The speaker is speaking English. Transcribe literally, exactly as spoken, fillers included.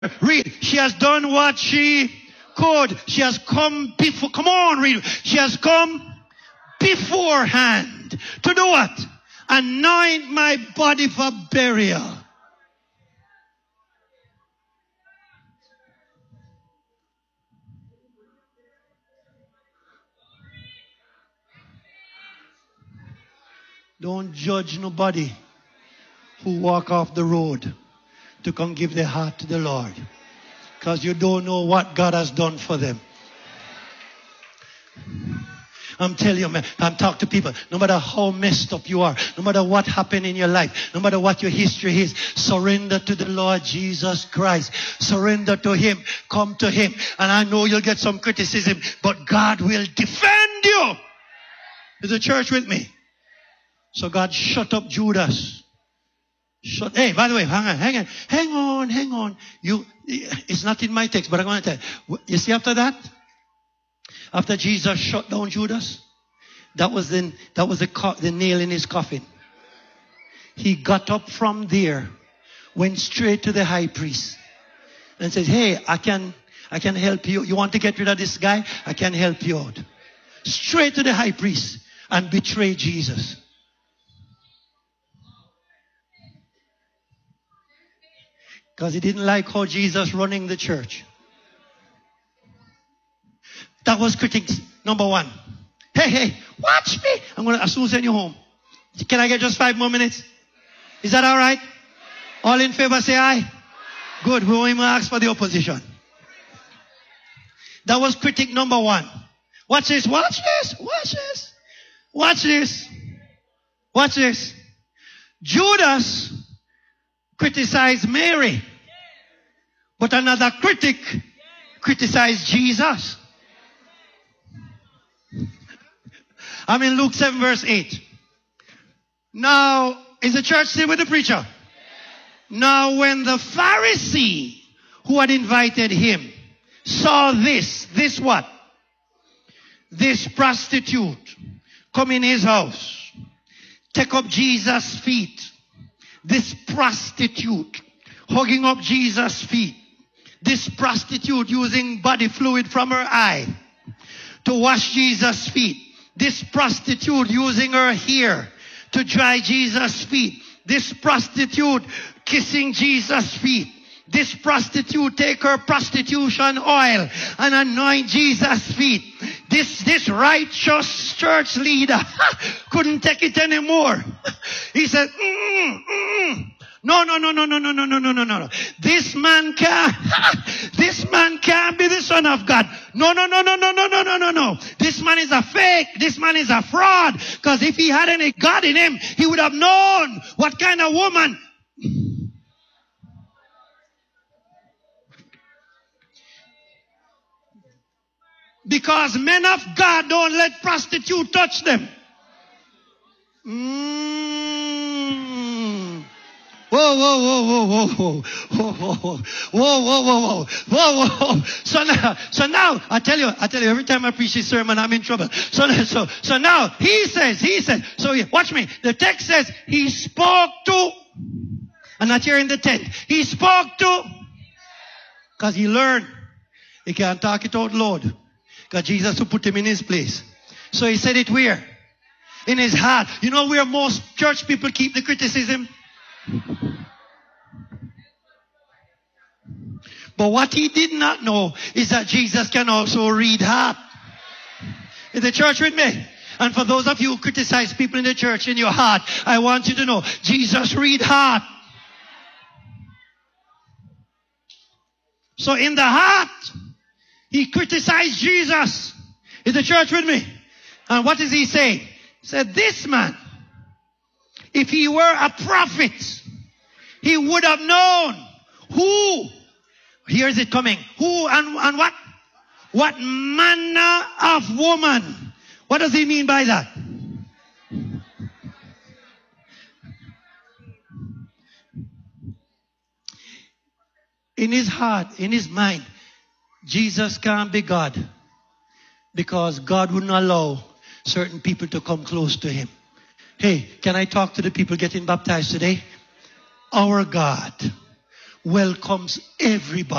Read. She has done what she could. She has come before. Come on, read. She has come beforehand. To do what? Anoint my body for burial. Don't judge nobody who walk off the road to come give their heart to the Lord. Because you don't know what God has done for them. I'm telling you, man, I'm talking to people. No matter how messed up you are, no matter what happened in your life, no matter what your history is, surrender to the Lord Jesus Christ. Surrender to Him. Come to Him. And I know you'll get some criticism, but God will defend you. Is the church with me? So God shut up Judas. Shut. Hey, by the way, hang on, hang on, hang on, hang on. You, it's not in my text, but I'm going to tell you. You see after that? After Jesus shut down Judas, that was the, that was the, co- the nail in his coffin. He got up from there, went straight to the high priest and said, hey, I can, I can help you. You want to get rid of this guy? I can help you out. Straight to the high priest and betray Jesus. Because he didn't like how Jesus running the church. That was critics number one. Hey, hey, watch me. I'm going to as soon send you home. Can I get just five more minutes? Is that all right? All in favor, say aye. Good. We won't even ask for the opposition. That was critic number one. Watch this. Watch this. Watch this. Watch this. Watch this. Judas criticized Mary. But another critic criticized Jesus. I'm in Luke seven verse eight. Now, is the church still with the preacher? Now when the Pharisee who had invited him saw this, this what? This prostitute come in his house, take up Jesus' feet. This prostitute hugging up Jesus' feet. This prostitute using body fluid from her eye to wash Jesus' feet. This prostitute using her hair to dry Jesus' feet. This prostitute kissing Jesus' feet. This prostitute take her prostitution oil and anoint Jesus' feet. This, this righteous church leader couldn't take it anymore. He said, mm, mm. No, no, no, no, no, no, no, no, no, no, no. This man can't, this man can't be the Son of God. No, no, no, no, no, no, no, no, no, no. This man is a fake. This man is a fraud. Because if he had any God in him, he would have known what kind of woman. Because men of God don't let prostitute touch them. Mm. Whoa, whoa, whoa, whoa, whoa, whoa, whoa, whoa, whoa, whoa, whoa, whoa, whoa, whoa. So now, so now, I tell you, I tell you, every time I preach this sermon, I'm in trouble. So, so, so now, he says, he says, so watch me. The text says, he spoke to, I'm not here in the tent. He spoke to, because he learned. He can't talk it out loud. Because Jesus will put him in his place. So he said it where? In his heart. You know where most church people keep the criticism? But what he did not know is that Jesus can also read heart. Is the church with me? And for those of you who criticize people in the church in your heart, I want you to know, Jesus read heart. So in the heart, he criticized Jesus. Is the church with me? And what does he say? He said, this man, if he were a prophet, he would have known who, here's it coming, who and, and what? What manner of woman. What does he mean by that? In his heart, in his mind, Jesus can't be God because God wouldn't allow certain people to come close to him. Hey, can I talk to the people getting baptized today? Our God welcomes everybody.